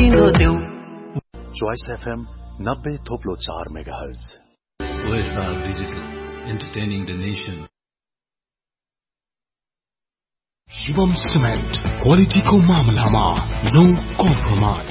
तिम्रो देऊ choice FM 90.4 megahertz OSR Digital, entertaining the nation. Shivam cement क्वालिटीको मामलामा नो कम्प्रोमाइज